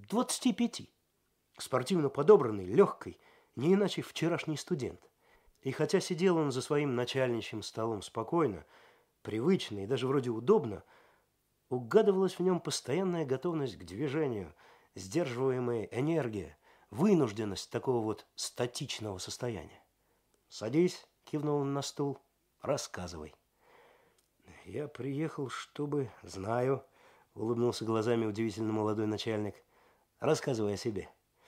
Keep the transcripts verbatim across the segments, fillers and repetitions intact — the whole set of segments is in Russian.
двадцати пяти. Спортивно подобранный, легкий, не иначе вчерашний студент. И хотя сидел он за своим начальничьим столом спокойно, привычно и даже вроде удобно, угадывалась в нем постоянная готовность к движению, сдерживаемая энергия, вынужденность такого вот статичного состояния. «Садись», – кивнул он на стул, – «рассказывай». «Я приехал, чтобы...» «Знаю», – улыбнулся глазами удивительно молодой начальник. «Рассказывай о себе».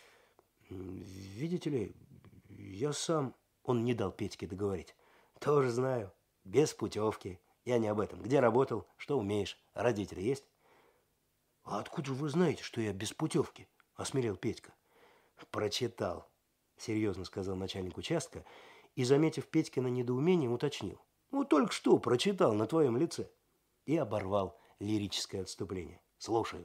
«Видите ли, я сам...» Он не дал Петьке договорить. «Тоже знаю. Без путевки. Я не об этом. Где работал? Что умеешь? Родители есть?» «А откуда же вы знаете, что я без путевки?» – осмелел Петька. «Прочитал», – серьезно сказал начальник участка и, заметив Петькино недоумение, уточнил. «Ну, только что прочитал на твоем лице». И оборвал лирическое отступление. «Слушаю».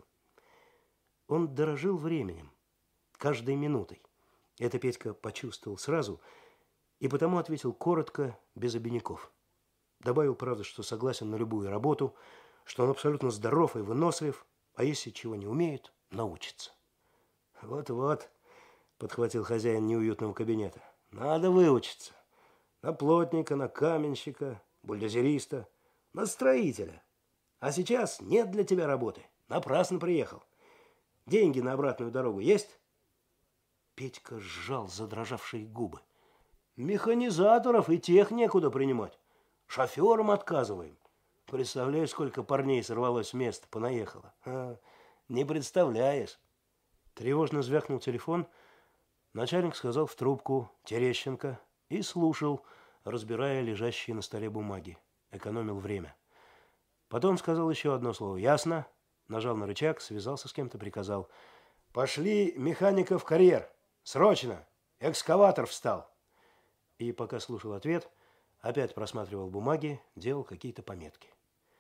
Он дорожил временем, каждой минутой. Это Петька почувствовал сразу и потому ответил коротко, без обиняков. Добавил, правда, что согласен на любую работу, что он абсолютно здоров и вынослив, а если чего не умеет, научится. «Вот-вот», – подхватил хозяин неуютного кабинета, – «надо выучиться. На плотника, на каменщика, бульдозериста, на строителя. А сейчас нет для тебя работы. Напрасно приехал. Деньги на обратную дорогу есть?» Петька сжал задрожавшие губы. «Механизаторов и тех некуда принимать. Шоферам отказываем. Представляешь, сколько парней сорвалось с места, понаехало? А, не представляешь». Тревожно звякнул телефон. Начальник сказал в трубку «Терещенко» и слушал, разбирая лежащие на столе бумаги. Экономил время. Потом сказал еще одно слово «Ясно». Нажал на рычаг, связался с кем-то, приказал: «Пошли механика в карьер. Срочно! Экскаватор встал!» И пока слушал ответ, опять просматривал бумаги, делал какие-то пометки.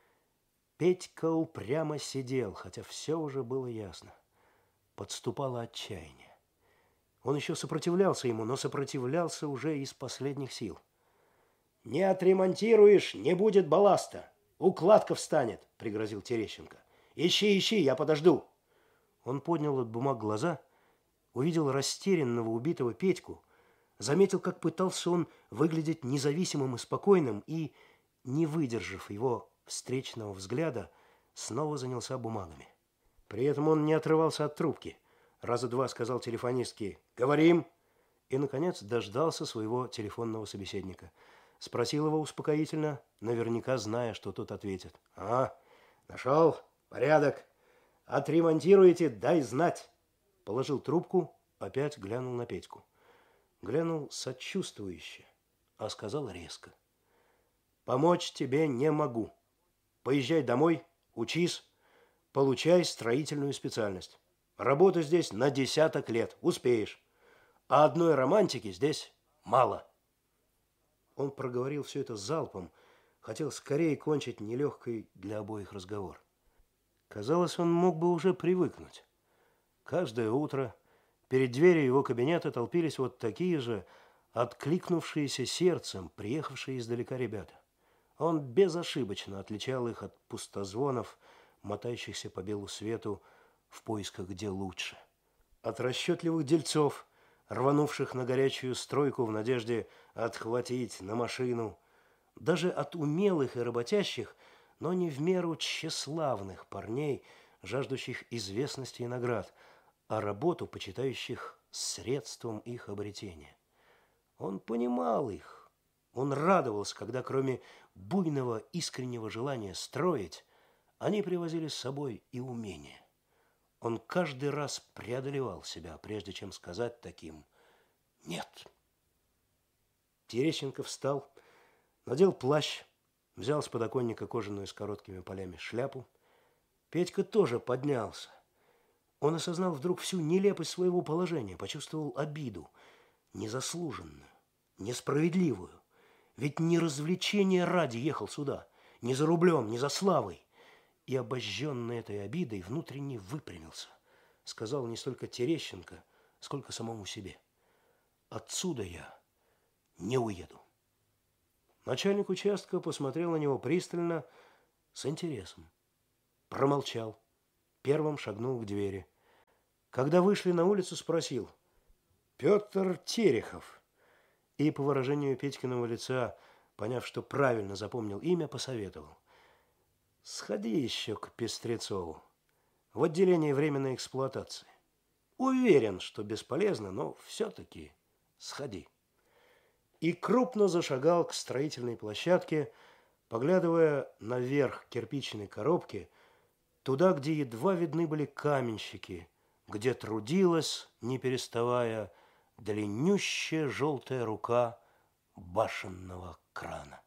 Петька упрямо сидел, хотя все уже было ясно. Подступало отчаяние. Он еще сопротивлялся ему, но сопротивлялся уже из последних сил. «Не отремонтируешь, не будет балласта. Укладка встанет», — пригрозил Терещенко. «Ищи, ищи, я подожду». Он поднял от бумаг глаза, увидел растерянного убитого Петьку, заметил, как пытался он выглядеть независимым и спокойным, и, не выдержав его встречного взгляда, снова занялся бумагами. При этом он не отрывался от трубки. Раза два сказал телефонистке «Говорим!» и, наконец, дождался своего телефонного собеседника. Спросил его успокоительно, наверняка зная, что тот ответит. «А, нашел? Порядок. Отремонтируете, дай знать». Положил трубку, опять глянул на Петьку. Глянул сочувствующе, а сказал резко: «Помочь тебе не могу. Поезжай домой, учись, получай строительную специальность. Работа здесь на десяток лет, успеешь. А одной романтики здесь мало». Он проговорил все это залпом, хотел скорее кончить нелегкий для обоих разговор. Казалось, он мог бы уже привыкнуть. Каждое утро перед дверью его кабинета толпились вот такие же, откликнувшиеся сердцем, приехавшие издалека ребята. Он безошибочно отличал их от пустозвонов, мотающихся по белу свету в поисках где лучше. От расчетливых дельцов, рванувших на горячую стройку в надежде отхватить на машину, даже от умелых и работящих, но не в меру тщеславных парней, жаждущих известности и наград, а работу почитающих средством их обретения. Он понимал их. Он радовался, когда кроме буйного искреннего желания строить, они привозили с собой и умение. Он каждый раз преодолевал себя, прежде чем сказать таким «нет». Терещенко встал, надел плащ, взял с подоконника кожаную с короткими полями шляпу. Петька тоже поднялся. Он осознал вдруг всю нелепость своего положения, почувствовал обиду, незаслуженную, несправедливую. Ведь не развлечения ради ехал сюда, не за рублем, не за славой. И, обожженный этой обидой, внутренне выпрямился. Сказал не столько Терещенко, сколько самому себе: «Отсюда я не уеду». Начальник участка посмотрел на него пристально, с интересом. Промолчал. Первым шагнул к двери. Когда вышли на улицу, спросил: «Петр Терехов». И по выражению Петькиного лица, поняв, что правильно запомнил имя, посоветовал: «Сходи еще к Пестрецову в отделение временной эксплуатации. Уверен, что бесполезно, но все-таки сходи». И крупно зашагал к строительной площадке, поглядывая наверх кирпичной коробки, туда, где едва видны были каменщики, где трудилась, не переставая, длиннющая желтая рука башенного крана.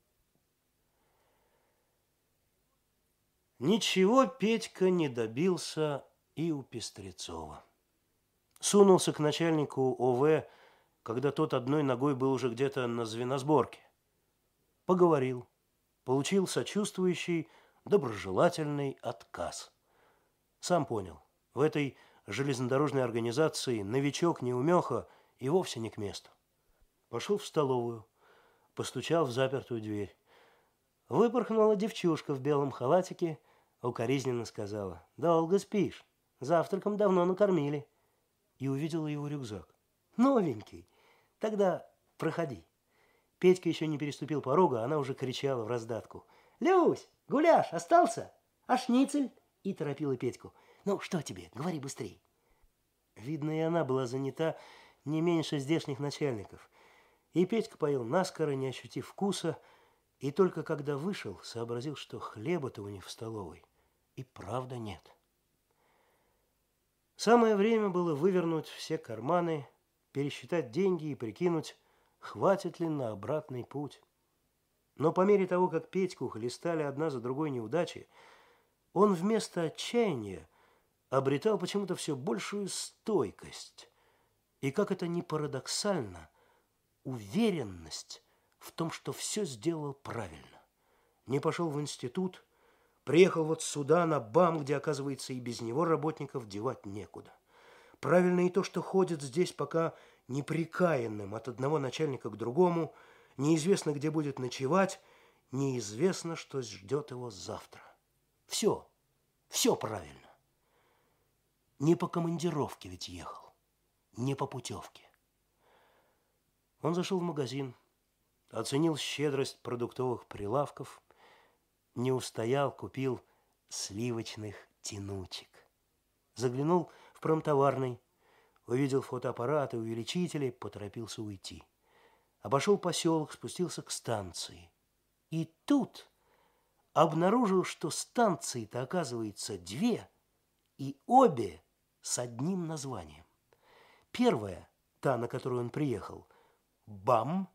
Ничего Петька не добился и у Пестрецова. Сунулся к начальнику ОВ, когда тот одной ногой был уже где-то на звеносборке. Поговорил, получил сочувствующий, доброжелательный отказ. Сам понял, в этой железнодорожной организации новичок-неумеха и вовсе не к месту. Пошел в столовую, постучал в запертую дверь. Выпорхнула девчушка в белом халатике, укоризненно сказала: «Долго спишь, завтраком давно накормили». И увидела его рюкзак. «Новенький, тогда проходи». Петька еще не переступил порога, она уже кричала в раздатку: «Люсь, гуляш остался? А шницель?» И торопила Петьку: «Ну, что тебе? Говори быстрей». Видно, и она была занята не меньше здешних начальников. И Петька поел наскоро, не ощутив вкуса, и только когда вышел, сообразил, что хлеба-то у них в столовой и правда нет. Самое время было вывернуть все карманы, пересчитать деньги и прикинуть, хватит ли на обратный путь. Но по мере того, как Петьку хлестали одна за другой неудачи, он вместо отчаяния обретал почему-то все большую стойкость. И, как это ни парадоксально, уверенность в том, что все сделал правильно. Не пошел в институт, приехал вот сюда, на БАМ, где, оказывается, и без него работников девать некуда. Правильно и то, что ходит здесь пока неприкаянным от одного начальника к другому, неизвестно, где будет ночевать, неизвестно, что ждет его завтра. Все, все правильно. Не по командировке ведь ехал, не по путевке. Он зашел в магазин, оценил щедрость продуктовых прилавков, не устоял, купил сливочных тянучек. Заглянул в промтоварный, увидел фотоаппараты, увеличители, поторопился уйти. Обошел поселок, спустился к станции. И тут обнаружил, что станции-то, оказывается, две, и обе с одним названием. Первая, та, на которую он приехал, БАМ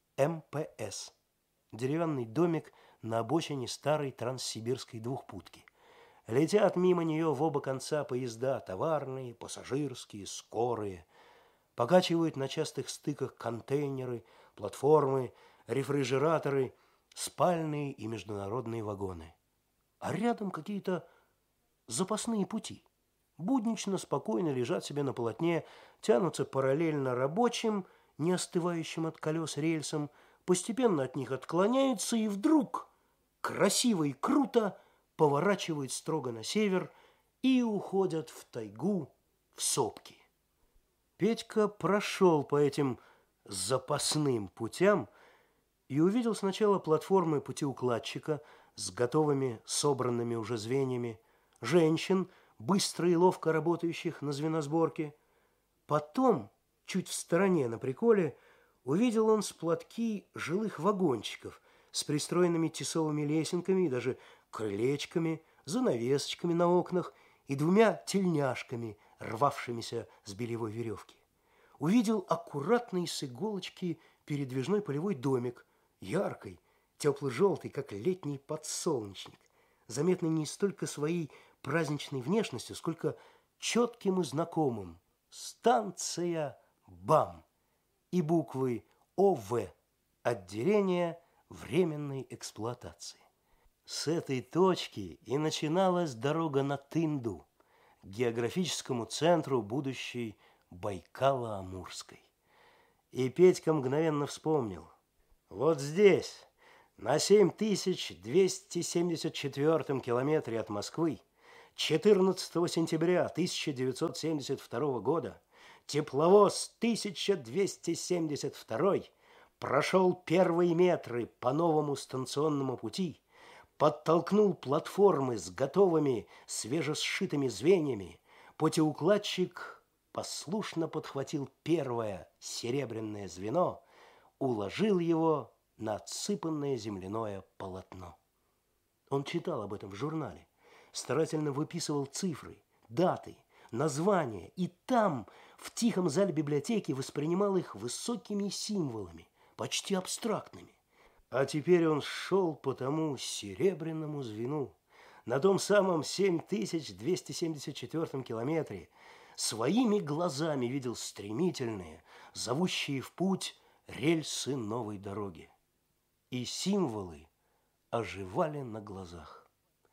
МПС. Деревянный домик на обочине старой транссибирской двухпутки. Летят мимо нее в оба конца поезда, товарные, пассажирские, скорые. Покачивают на частых стыках контейнеры, платформы, рефрижераторы, спальные и международные вагоны. А рядом какие-то запасные пути. Буднично, спокойно лежат себе на полотне, тянутся параллельно рабочим, не остывающим от колес рельсам, постепенно от них отклоняются и вдруг красиво и круто поворачивают строго на север и уходят в тайгу, в сопки. Петька прошел по этим запасным путям и увидел сначала платформы путеукладчика с готовыми, собранными уже звеньями, женщин, быстро и ловко работающих на звеносборке. Потом, чуть в стороне на приколе, увидел он сплотки жилых вагончиков с пристроенными тесовыми лесенками и даже крылечками, занавесочками на окнах и двумя тельняшками, рвавшимися с белевой веревки. Увидел аккуратный с иголочки передвижной полевой домик, яркий, тепло-желтый, как летний подсолнечник, заметный не столько своей праздничной внешностью, сколько четким и знакомым: станция БАМ и буквы ОВ, отделение временной эксплуатации. С этой точки и начиналась дорога на Тынду, к географическому центру будущей Байкало-Амурской. И Петька мгновенно вспомнил: вот здесь, на семь тысяч двести семьдесят четвёртом километре от Москвы, четырнадцатого сентября тысяча девятьсот семьдесят второго года тепловоз тысяча двести семьдесят два прошел первые метры по новому станционному пути, подтолкнул платформы с готовыми свежесшитыми звеньями. Путеукладчик послушно подхватил первое серебряное звено, уложил его на отсыпанное земляное полотно. Он читал об этом в журнале, старательно выписывал цифры, даты, названия, и там, в тихом зале библиотеки, воспринимал их высокими символами, почти абстрактными. А теперь он шел по тому серебряному звену, на том самом семь тысяч двести семьдесят четвёртом километре, своими глазами видел стремительные, зовущие в путь рельсы новой дороги. И символы оживали на глазах.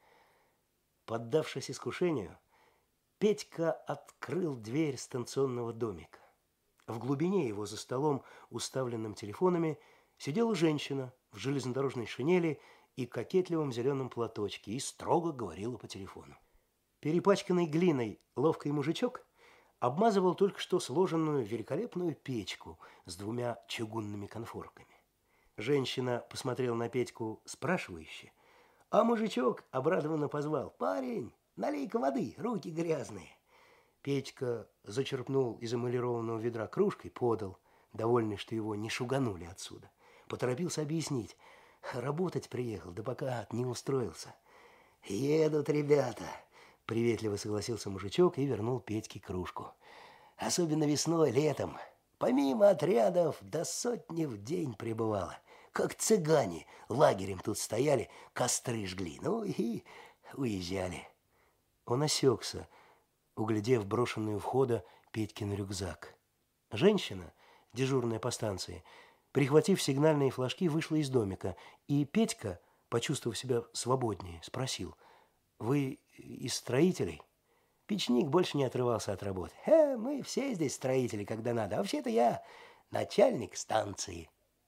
Поддавшись искушению, Петька открыл дверь станционного домика. В глубине его, за столом, уставленным телефонами, сидела женщина в железнодорожной шинели и кокетливом зеленом платочке и строго говорила по телефону. Перепачканный глиной ловкий мужичок обмазывал только что сложенную великолепную печку с двумя чугунными конфорками. Женщина посмотрела на Петьку спрашивающе, а мужичок обрадованно позвал: «Парень, налей-ка воды, руки грязные». Петька зачерпнул из эмалированного ведра кружкой, подал, довольный, что его не шуганули отсюда. Поторопился объяснить: работать приехал, да пока не устроился. «Едут ребята», — приветливо согласился мужичок и вернул Петьке кружку. «Особенно весной, летом. Помимо отрядов до сотни в день прибывало. Как цыгане лагерем тут стояли, костры жгли, ну и уезжали». Он осекся, углядев брошенный у входа Петькин рюкзак. Женщина, дежурная по станции, прихватив сигнальные флажки, вышла из домика, и Петька, почувствовав себя свободнее, спросил: «Вы из строителей?» Печник больше не отрывался от работы. «Э, мы все здесь строители, когда надо. А вообще-то я начальник станции».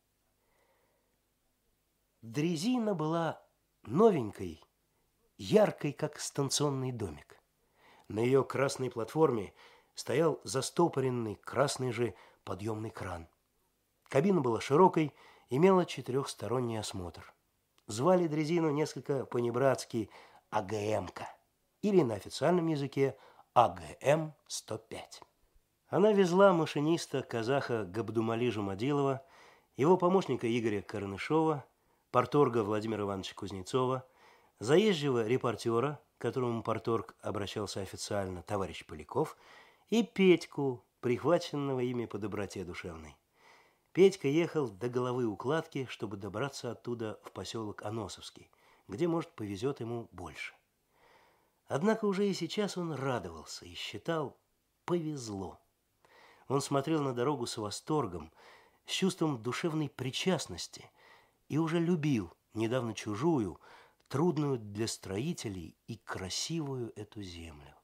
Дрезина была новенькой, яркой, как станционный домик. На ее красной платформе стоял застопоренный красный же подъемный кран. Кабина была широкой, имела четырехсторонний осмотр. Звали дрезину несколько по-небратски АГМ-ка, или на официальном языке А Г М сто пять. Она везла машиниста казаха Габдумали Жумадилова, его помощника Игоря Корнышова, парторга Владимира Ивановича Кузнецова, заезжего репортера, к которому парторг обращался официально, товарищ Поляков, и Петьку, прихваченного ими по доброте душевной. Петька ехал до головы укладки, чтобы добраться оттуда в поселок Аносовский, где, может, повезет ему больше. Однако уже и сейчас он радовался и считал: повезло. Он смотрел на дорогу с восторгом, с чувством душевной причастности и уже любил недавно чужую, трудную для строителей и красивую эту землю.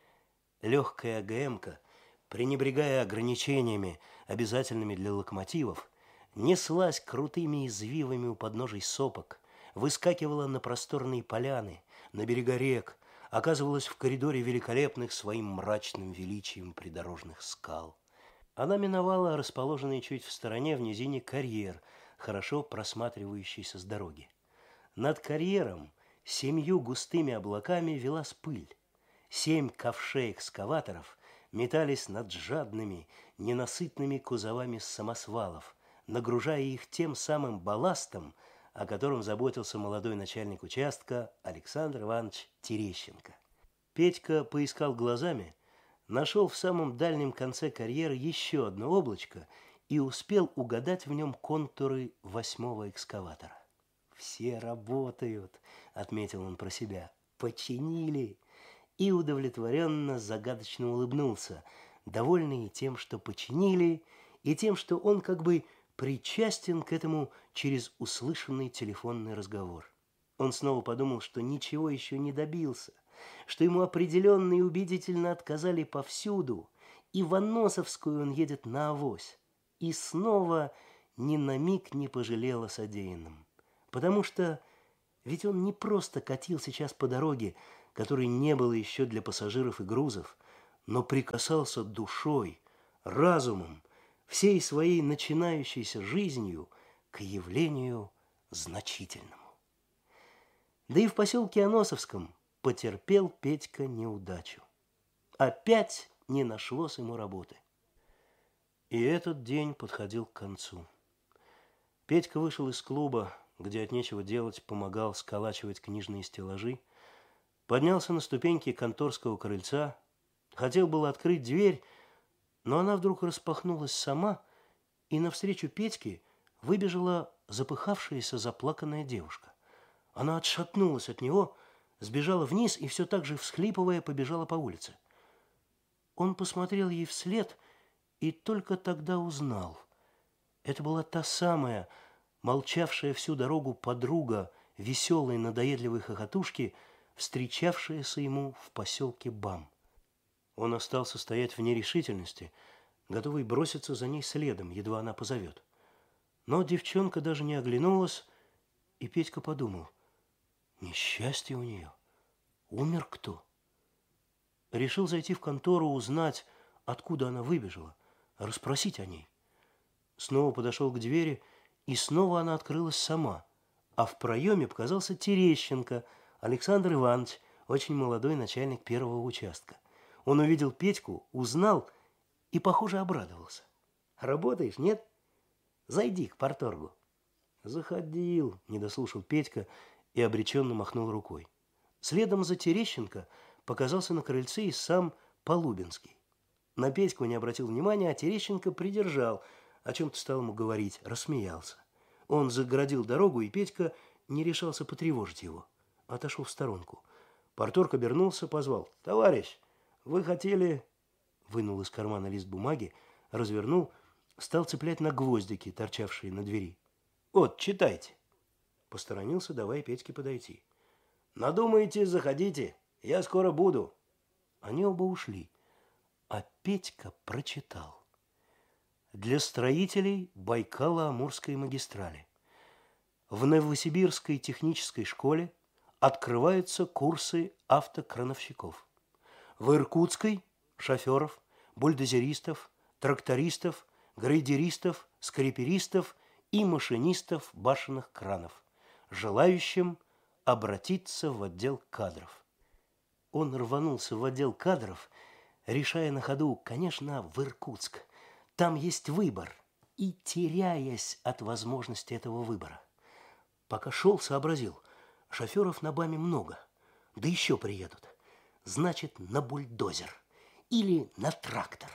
Легкая АГМ-ка, пренебрегая ограничениями, обязательными для локомотивов, неслась крутыми извивами у подножий сопок, выскакивала на просторные поляны, на берега рек, оказывалась в коридоре великолепных своим мрачным величием придорожных скал. Она миновала расположенный чуть в стороне в низине карьер, хорошо просматривающийся с дороги. Над карьером семью густыми облаками велась пыль. Семь ковшей экскаваторов метались над жадными, ненасытными кузовами самосвалов, нагружая их тем самым балластом, о котором заботился молодой начальник участка Александр Иванович Терещенко. Петька поискал глазами, нашел в самом дальнем конце карьера еще одно облачко и успел угадать в нем контуры восьмого экскаватора. «Все работают», — отметил он про себя, — «починили». И удовлетворенно, загадочно улыбнулся, довольный тем, что починили, и тем, что он как бы причастен к этому через услышанный телефонный разговор. Он снова подумал, что ничего еще не добился, что ему определенно и убедительно отказали повсюду, и в Аносовскую он едет наавось, и снова ни на миг не пожалел о содеянном. Потому что ведь он не просто катил сейчас по дороге, который не было еще для пассажиров и грузов, но прикасался душой, разумом, всей своей начинающейся жизнью к явлению значительному. Да и в поселке Аносовском потерпел Петька неудачу. Опять не нашлось ему работы. И этот день подходил к концу. Петька вышел из клуба, где от нечего делать помогал сколачивать книжные стеллажи, поднялся на ступеньки конторского крыльца, хотел было открыть дверь, но она вдруг распахнулась сама, и навстречу Петьке выбежала запыхавшаяся заплаканная девушка. Она отшатнулась от него, сбежала вниз и все так же, всхлипывая, побежала по улице. Он посмотрел ей вслед и только тогда узнал. Это была та самая, молчавшая всю дорогу подруга веселой надоедливой хохотушки, встречавшаяся ему в поселке Бам. Он остался стоять в нерешительности, готовый броситься за ней следом, едва она позовет. Но девчонка даже не оглянулась, и Петька подумал: несчастье у нее, умер кто? Решил зайти в контору, узнать, откуда она выбежала, расспросить о ней. Снова подошел к двери, и снова она открылась сама, а в проеме показался Терещенко Александр Иванович, очень молодой начальник первого участка. Он увидел Петьку, узнал и, похоже, обрадовался. «Работаешь, нет? Зайди к парторгу». «Заходил», – не дослушал Петька и обреченно махнул рукой. Следом за Терещенко показался на крыльце и сам Полубинский. На Петьку не обратил внимания, а Терещенко придержал, о чем-то стал ему говорить, рассмеялся. Он загородил дорогу, и Петька не решался потревожить его. Отошел в сторонку. Парторг обернулся, позвал: «Товарищ, вы хотели...» Вынул из кармана лист бумаги, развернул, стал цеплять на гвоздики, торчавшие на двери. «Вот, читайте». Посторонился, давая Петьке подойти. «Надумаете, заходите, я скоро буду». Они оба ушли, а Петька прочитал. Для строителей Байкало-Амурской магистрали. В Новосибирской технической школе открываются курсы автокрановщиков. В Иркутской – шоферов, бульдозеристов, трактористов, грейдеристов, скреперистов и машинистов башенных кранов, желающим обратиться в отдел кадров. Он рванулся в отдел кадров, решая на ходу, конечно, в Иркутск. Там есть выбор, и теряясь от возможности этого выбора. Пока шел, сообразил: шоферов на БАМе много, да еще приедут. Значит, на бульдозер или на трактор.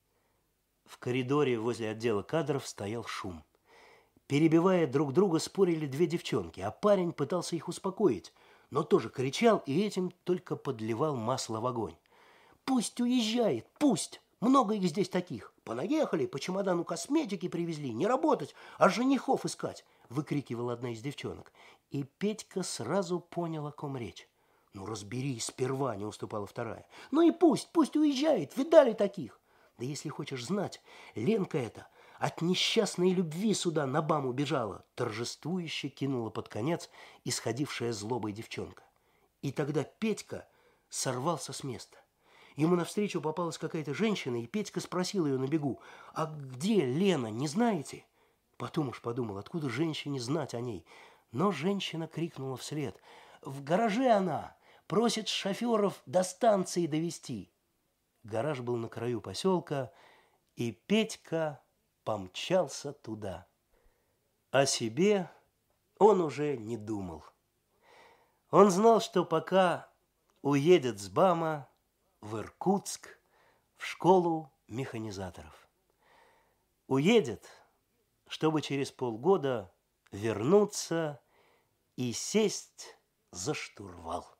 В коридоре возле отдела кадров стоял шум. Перебивая друг друга, спорили две девчонки, а парень пытался их успокоить, но тоже кричал и этим только подливал масло в огонь. «Пусть уезжает, пусть! Много их здесь таких. Понаехали, по чемодану косметики привезли, не работать, а женихов искать!» Выкрикивала одна из девчонок. И Петька сразу понял, о ком речь. «Ну, разберись сперва», — не уступала вторая. «Ну и пусть, пусть уезжает, видали таких?» «Да если хочешь знать, Ленка эта от несчастной любви сюда на БАМ убежала», торжествующе кинула под конец исходившая злобой девчонка. И тогда Петька сорвался с места. Ему навстречу попалась какая-то женщина, и Петька спросил ее на бегу: «А где Лена, не знаете?» Потом уж подумал, откуда женщине знать о ней. Но женщина крикнула вслед: «В гараже она! Просит шоферов до станции довезти!» Гараж был на краю поселка, и Петька помчался туда. О себе он уже не думал. Он знал, что пока уедет с БАМа в Иркутск, в школу механизаторов. Уедет, чтобы через полгода вернуться и сесть за штурвал.